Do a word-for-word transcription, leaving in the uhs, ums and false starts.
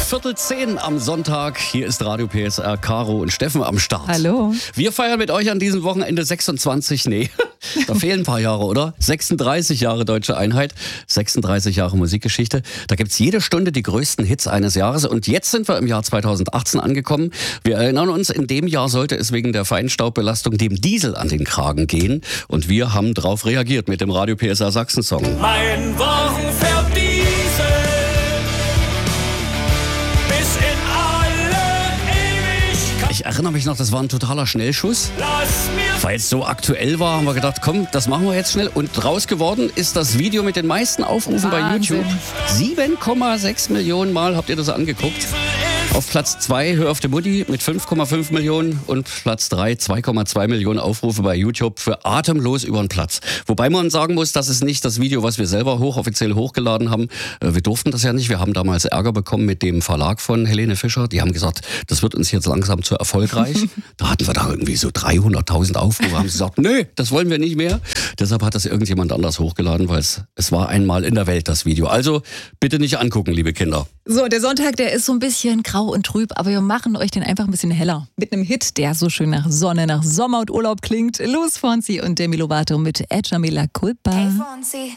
Viertel zehn am Sonntag. Hier ist Radio P S R, Caro und Steffen am Start. Hallo. Wir feiern mit euch an diesem Wochenende sechsundzwanzig, nee, da fehlen ein paar Jahre, oder? sechsunddreißig Jahre Deutsche Einheit, sechsunddreißig Jahre Musikgeschichte. Da gibt's jede Stunde die größten Hits eines Jahres. Und jetzt sind wir im Jahr zweitausendachtzehn angekommen. Wir erinnern uns, in dem Jahr sollte es wegen der Feinstaubbelastung dem Diesel an den Kragen gehen. Und wir haben darauf reagiert mit dem Radio P S R Sachsen-Song. Mein Wochenverdiesel bis in alle Ewigkeit. Ich erinnere mich noch, das war ein totaler Schnellschuss. Lass mir Weil es so aktuell war, haben wir gedacht, komm, das machen wir jetzt schnell. Und draus geworden ist das Video mit den meisten Aufrufen bei Wahnsinn. YouTube. sieben Komma sechs Millionen Mal habt ihr das angeguckt. Auf Platz zwei Hör auf die Mutti mit fünf Komma fünf Millionen und Platz drei zwei Komma zwei Millionen Aufrufe bei YouTube für Atemlos über den Platz. Wobei man sagen muss, das ist nicht das Video, was wir selber hochoffiziell hochgeladen haben. Wir durften das ja nicht. Wir haben damals Ärger bekommen mit dem Verlag von Helene Fischer. Die haben gesagt, das wird uns jetzt langsam zu erfolgreich. Da hatten wir da irgendwie so dreihunderttausend Aufrufe. Haben sie gesagt, nö, das wollen wir nicht mehr. Deshalb hat das irgendjemand anders hochgeladen, weil es, es war einmal in der Welt, das Video. Also bitte nicht angucken, liebe Kinder. So, der Sonntag, der ist so ein bisschen grau und trüb, aber wir machen euch den einfach ein bisschen heller. Mit einem Hit, der so schön nach Sonne, nach Sommer und Urlaub klingt. Luis Fonsi und Demi Lovato mit Echamila Culpa. Hey Fonsi,